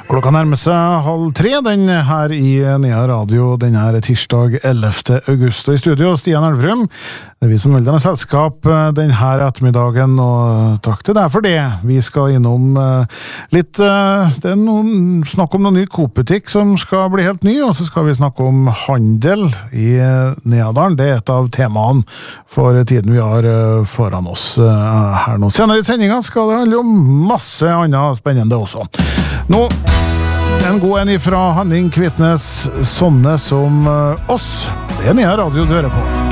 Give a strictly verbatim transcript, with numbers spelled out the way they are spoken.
Klokka nærmer seg halv tre, den her i Nea Radio, den her tirsdag ellevte august. Og i studio, Stian Elverum, det er vi som velger med selskap den her ettermiddagen, og takk til deg for det. Vi skal innom litt, det er noen, snakk om noen ny Coop-butikk som skal bli helt ny, og så skal vi snakke om handel i Neadalen. Det er et av temaene for tiden vi har foran oss her nå. Senere i sendingen skal det handle om masse annet spennende også. Nå en god en ifra Henning Kvitnes, sånne som oss. Det er Nea Radio du hører på.